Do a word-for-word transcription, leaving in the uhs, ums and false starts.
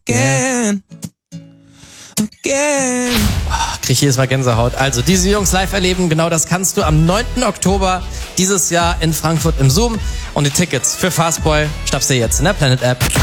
again, again. Oh, krieg ich jedes Mal Gänsehaut. Also, diese Jungs live erleben, genau das kannst du am neunten Oktober dieses Jahr in Frankfurt im Zoom. Und die Tickets für Fastboy schnappst du jetzt in der Planet App.